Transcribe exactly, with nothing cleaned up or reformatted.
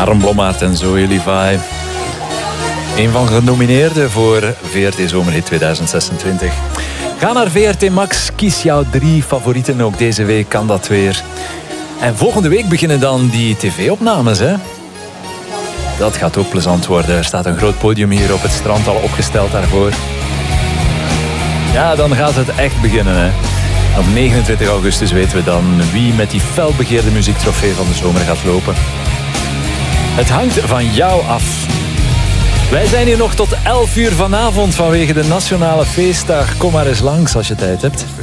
Aaron Blommaert en Zoe Levi. Een van genomineerden voor V R T Zomerhit tweeduizend zesentwintig. Ga naar V R T Max, kies jouw drie favorieten. Ook deze week kan dat weer. En volgende week beginnen dan die tv-opnames, hè? Dat gaat ook plezant worden. Er staat een groot podium hier op het strand al opgesteld daarvoor. Ja, dan gaat het echt beginnen, hè. Op negenentwintig augustus weten we dan wie met die felbegeerde muziektrofee van de zomer gaat lopen. Het hangt van jou af. Wij zijn hier nog tot elf uur vanavond vanwege de Nationale Feestdag. Kom maar eens langs als je tijd hebt.